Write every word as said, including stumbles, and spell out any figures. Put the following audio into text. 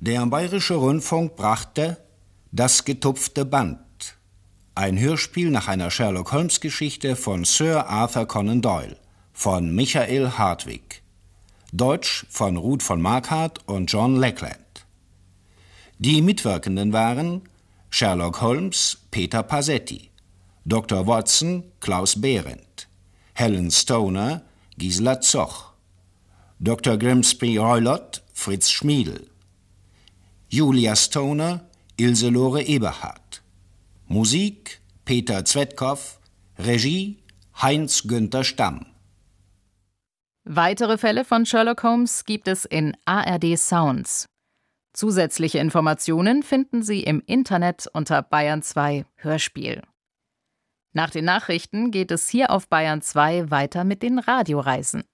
Der Bayerische Rundfunk brachte Das getupfte Band, ein Hörspiel nach einer Sherlock-Holmes-Geschichte von Sir Arthur Conan Doyle von Michael Hartwig, Deutsch von Ruth von Marquardt und John Lackland. Die Mitwirkenden waren Sherlock Holmes Peter Pasetti, Doktor Watson Klaus Behrendt, Helen Stoner Gisela Zoch, Doktor Grimsby-Roylott Fritz Schmiedl, Julia Stoner Ilse-Lore Eberhardt, Musik Peter Zwetkow, Regie Heinz-Günther Stamm. Weitere Fälle von Sherlock Holmes gibt es in A R D Sounds. Zusätzliche Informationen finden Sie im Internet unter Bayern zwei Hörspiel. Nach den Nachrichten geht es hier auf Bayern zwei weiter mit den Radioreisen.